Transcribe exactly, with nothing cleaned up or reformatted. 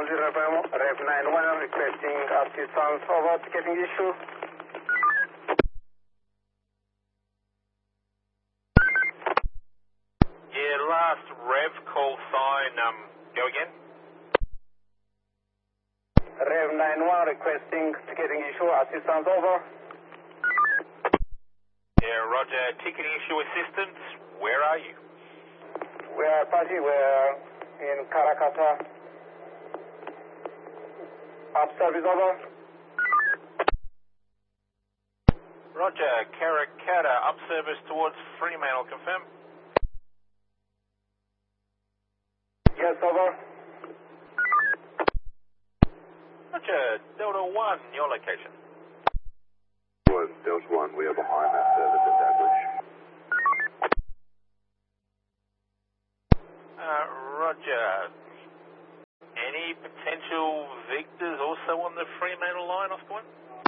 Rev nine one requesting assistance over ticketing issue. Yeah, last Rev call sign, um, go again? Rev nine one requesting ticketing issue assistance over. Yeah, roger. Ticketing issue assistance, where are you? We are party, we are in Karakata. Up service over. Roger, Karakata, up service towards Fremantle, confirm? Yes, over. Roger, Delta one, your location. Was Delta one, we are behind that service established. Uh, roger. Any potential victors also on the Fremantle line, Oscar one?